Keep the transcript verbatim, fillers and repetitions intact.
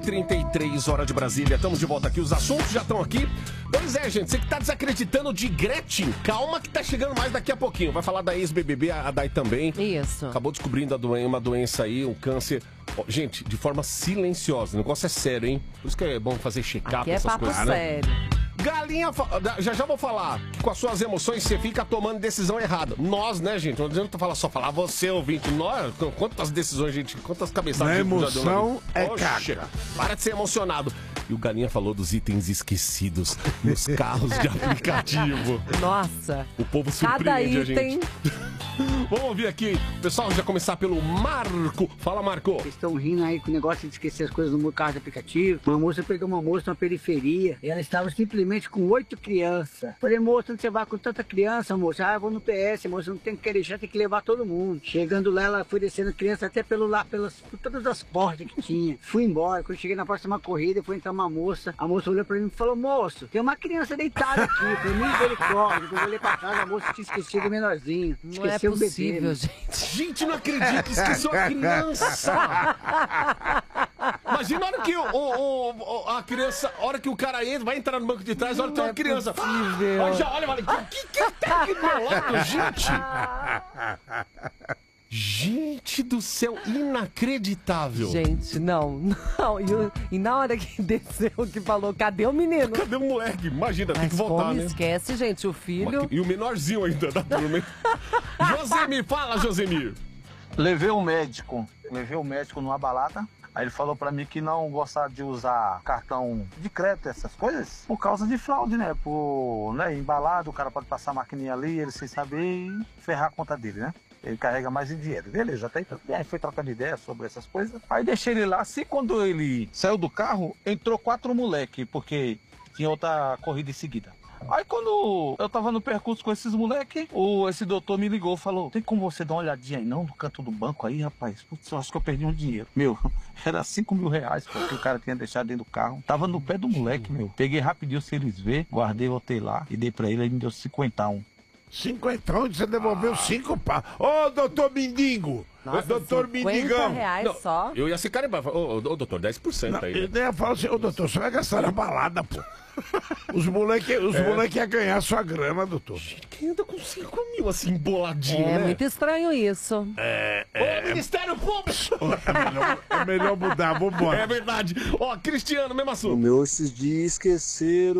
trinta e três, hora de Brasília. Estamos de volta aqui. Os assuntos já estão aqui. Pois é, gente. Você que tá desacreditando de Gretchen, calma que tá chegando mais daqui a pouquinho. Vai falar da ex-B B B, a Day também. Isso. Acabou descobrindo a doen- uma doença aí, um câncer. Ó, gente, de forma silenciosa. O negócio é sério, hein? Por isso que é bom fazer check-up, Aqui é essas papo coisas, né? sério. Galinha, fa- já já vou falar que com as suas emoções você fica tomando decisão errada. Nós, né, gente? Não adianta falar só falar você, ouvinte. Nós, quantas decisões, gente, quantas cabeçadas Na a gente já deu na emoção vida. é Oxe, caca. para de ser emocionado. E o Galinha falou dos itens esquecidos nos carros de aplicativo. Nossa. O povo Cada surpreende a item. gente. Vamos ouvir aqui. Pessoal, já começar pelo Marco. Fala, Marco. Vocês estão rindo aí com o negócio de esquecer as coisas no carro de aplicativo. Uma moça pegou uma moça na periferia e ela estava simplesmente com oito crianças. Falei, moça, onde você vai com tanta criança, moça? Ah, eu vou no P S, moça, não tem que querer, já tem que levar todo mundo. Chegando lá, ela foi descendo criança até pelo lá, pelas, por todas as portas que tinha. Fui embora. Quando cheguei na próxima corrida, foi entrar uma moça. A moça olhou pra mim e falou, moço, tem uma criança deitada aqui. Eu falei, misericórdia. Quando eu olhei pra trás, a moça tinha esquecido o menorzinho. Não é Esqueceu o bebê. possível, gente. Gente, não acredito que esqueceu a criança. Imagina a hora que o, o- o- a criança, a hora que o cara entra, vai entrar no banco de trás, a hora que tem uma é criança. possível. Olha, olha, olha, o que que tá aqui do meu lado, gente? Gente do céu, inacreditável. Gente, não, não. E, o- e na hora que desceu, que falou, cadê o menino? Cadê o moleque? Imagina, tem Mas que voltar, como né? esquece, gente, o filho... E o menorzinho ainda da turma, hein? Josemir, fala, Josemir. Levei o médico, levei o médico numa balada. Aí ele falou pra mim que não gostava de usar cartão de crédito, essas coisas, por causa de fraude, né? Por, né, embalado, o cara pode passar a maquininha ali, ele sem saber e ferrar a conta dele, né? Ele carrega mais em dinheiro. Beleza, até aí foi trocando ideia sobre essas coisas. Aí deixei ele lá, assim, quando ele saiu do carro, entrou quatro moleque, porque tinha outra corrida em seguida. Aí quando eu tava no percurso com esses moleques, o, esse doutor me ligou e falou, tem como você dar uma olhadinha aí não, no canto do banco aí, rapaz? Putz, eu acho que eu perdi um dinheiro. Meu, era cinco mil reais pô, que o cara tinha deixado dentro do carro. Tava no pé do moleque, meu. Peguei rapidinho sem eles ver, guardei, voltei lá e dei pra ele, ele me deu cinquenta e um. Cinquentão, você devolveu cinco pá. Ô, doutor Mindingo! Nossa, doutor cinquenta Mindigão! reais Não, só. eu ia ser carimbado. Ô, ô, ô, doutor, dez por cento Não, aí. eu né? ia falar assim, ô doutor, você vai gastar na balada, pô. Os moleque, os É. moleque iam ganhar sua grana, doutor. Quem anda com cinco mil assim, emboladinho, É né? muito estranho isso. Ô, Ministério Público! É melhor, é melhor mudar, vambora. É verdade. Ó, Cristiano, mesmo assunto. O meu esses dias esqueceram